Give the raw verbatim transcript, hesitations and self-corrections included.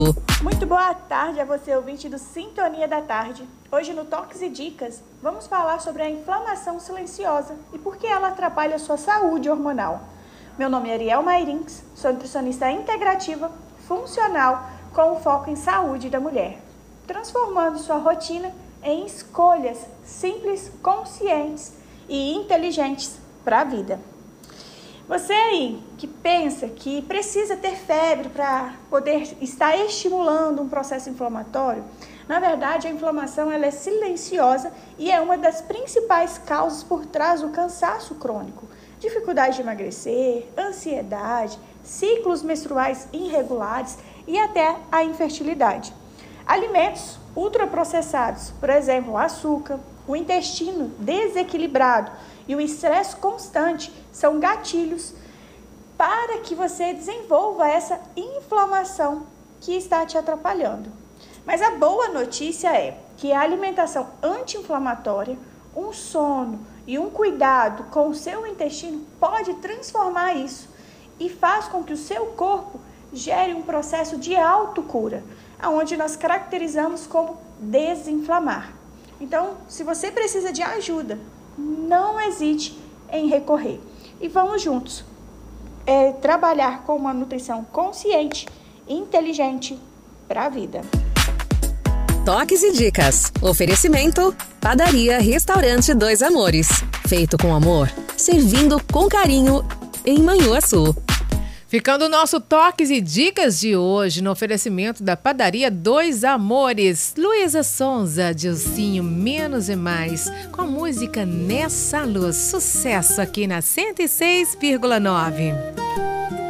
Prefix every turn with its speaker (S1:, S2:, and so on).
S1: Muito boa tarde a você, ouvinte do Sintonia da Tarde. Hoje no Toques e Dicas, vamos falar sobre a inflamação silenciosa e por que ela atrapalha a sua saúde hormonal. Meu nome é Ariel Mairins, sou nutricionista integrativa, funcional, com foco em saúde da mulher, transformando sua rotina em escolhas simples, conscientes e inteligentes para a vida. Você aí que pensa que precisa ter febre para poder estar estimulando um processo inflamatório, na verdade a inflamação ela é silenciosa e é uma das principais causas por trás do cansaço crônico, dificuldade de emagrecer, ansiedade, ciclos menstruais irregulares e até a infertilidade. Alimentos ultraprocessados, por exemplo, o açúcar, o intestino desequilibrado e o estresse constante são gatilhos para que você desenvolva essa inflamação que está te atrapalhando. Mas a boa notícia é que a alimentação anti-inflamatória, um sono e um cuidado com o seu intestino pode transformar isso e faz com que o seu corpo gere um processo de autocura, onde nós caracterizamos como desinflamar. Então, se você precisa de ajuda, não hesite em recorrer. E vamos juntos é, trabalhar com uma nutrição consciente e inteligente para a vida.
S2: Toques e dicas. Oferecimento: Padaria Restaurante Dois Amores. Feito com amor, servindo com carinho em Manhuaçu.
S3: Ficando o nosso Toques e Dicas de hoje no oferecimento da Padaria Dois Amores. Luísa Sonza, Dilcinho, Menos e Mais, com a música Nessa Luz. Sucesso aqui na cento e seis vírgula nove.